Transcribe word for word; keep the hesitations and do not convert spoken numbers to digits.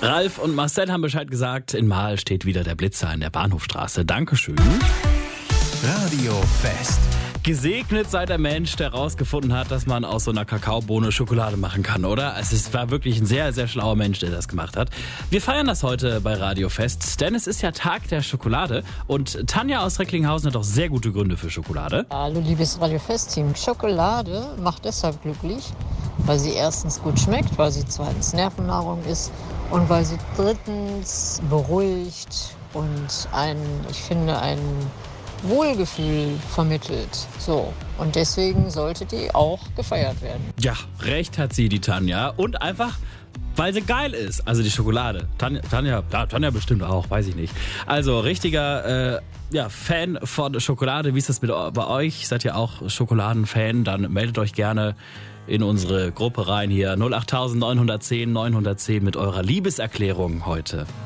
Ralf und Marcel haben Bescheid gesagt, in Marl steht wieder der Blitzer in der Bahnhofstraße. Dankeschön. Radio Fest. Gesegnet sei der Mensch, der rausgefunden hat, dass man aus so einer Kakaobohne Schokolade machen kann, oder? Also es war wirklich ein sehr, sehr schlauer Mensch, der das gemacht hat. Wir feiern das heute bei Radio Fest, denn es ist ja Tag der Schokolade und Tanja aus Recklinghausen hat auch sehr gute Gründe für Schokolade. Hallo liebes Radio Fest-Team. Schokolade macht deshalb glücklich, weil sie erstens gut schmeckt, weil sie zweitens Nervennahrung ist und weil sie drittens beruhigt und ein, ich finde, ein Wohlgefühl vermittelt. So. Und deswegen sollte die auch gefeiert werden. Ja, recht hat sie, die Tanja. Und einfach, weil sie geil ist. Also die Schokolade. Tanja, Tanja, ja, Tanja bestimmt auch, weiß ich nicht. Also richtiger äh, ja, Fan von Schokolade. Wie ist das mit, bei euch? Seid ihr auch Schokoladenfan? Dann meldet euch gerne in unsere Gruppe rein hier. null acht neun eins null neun eins null mit eurer Liebeserklärung heute.